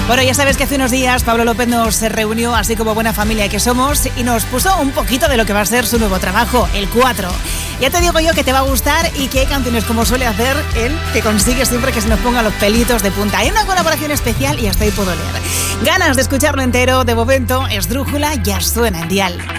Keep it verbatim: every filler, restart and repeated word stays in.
Bueno, ya sabes que hace unos días Pablo López nos reunió, así como buena familia que somos, y nos puso un poquito de lo que va a ser su nuevo trabajo, el cuatro. Ya te digo yo que te va a gustar y que hay canciones como suele hacer él, que consigue siempre que se nos pongan los pelitos de punta. Hay una colaboración especial y hasta ahí puedo leer. Ganas de escucharlo entero, de momento, Esdrújula ya suena en Dial.